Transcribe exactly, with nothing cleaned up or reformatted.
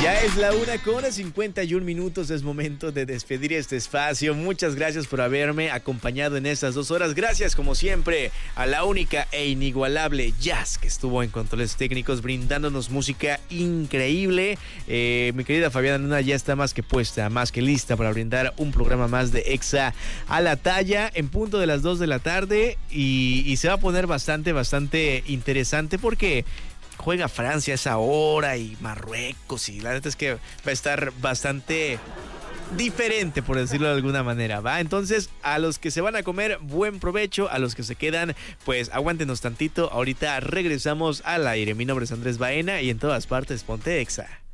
Ya es la una con cincuenta y un minutos, es momento de despedir este espacio. Muchas gracias por haberme acompañado en estas dos horas. Gracias, como siempre, a la única e inigualable Jazz, que estuvo en controles técnicos brindándonos música increíble. Eh, mi querida Fabiana Luna ya está más que puesta, más que lista para brindar un programa más de Exa a la talla en punto de las dos de la tarde. Y, y se va a poner bastante, bastante interesante porque juega Francia a esa hora y Marruecos, y la neta es que va a estar bastante diferente, por decirlo de alguna manera, ¿va? Entonces, a los que se van a comer, buen provecho. A los que se quedan, pues aguántenos tantito. Ahorita regresamos al aire. Mi nombre es Andrés Baena y en todas partes ponte Exa.